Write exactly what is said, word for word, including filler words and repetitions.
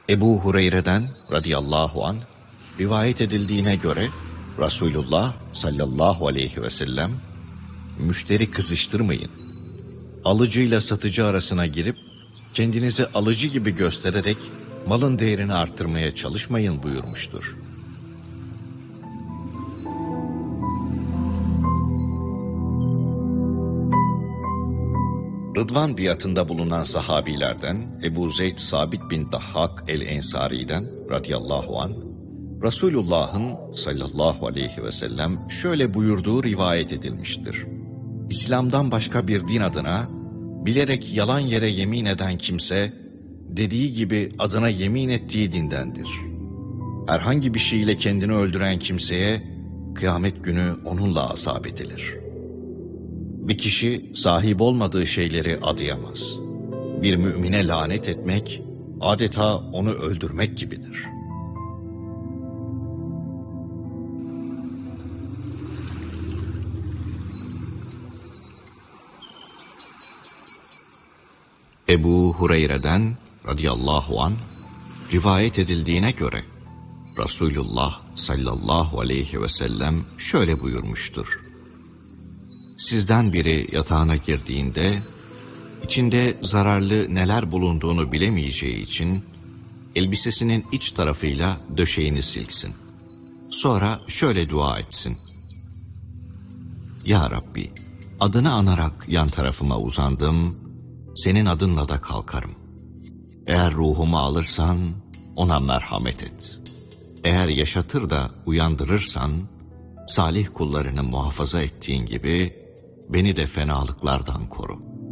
Ebu Hureyre'den radıyallahu anh rivayet edildiğine göre Resulullah sallallahu aleyhi ve sellem, müşteri kızıştırmayın, alıcıyla satıcı arasına girip kendinizi alıcı gibi göstererek malın değerini arttırmaya çalışmayın buyurmuştur. Rıdvan biatında bulunan sahabilerden Ebu Zeyd Sabit bin Dahhak el-Ensari'den radıyallahu anh, Resulullah'ın sallallahu aleyhi ve sellem şöyle buyurduğu rivayet edilmiştir. İslam'dan başka bir din adına bilerek yalan yere yemin eden kimse, dediği gibi adına yemin ettiği dindendir. Herhangi bir şeyle kendini öldüren kimseye kıyamet günü onunla azap edilir. Bir kişi sahip olmadığı şeyleri adayamaz. Bir mümine lanet etmek adeta onu öldürmek gibidir. Ebu Hureyre'den radıyallahu anh rivayet edildiğine göre Resulullah sallallahu aleyhi ve sellem şöyle buyurmuştur. Sizden biri yatağına girdiğinde içinde zararlı neler bulunduğunu bilemeyeceği için elbisesinin iç tarafıyla döşeğini silksin. Sonra şöyle dua etsin. Ya Rabbi, adını anarak yan tarafıma uzandım, senin adınla da kalkarım. Eğer ruhumu alırsan ona merhamet et. Eğer yaşatır da uyandırırsan salih kullarını muhafaza ettiğin gibi beni de fenalıklardan koru.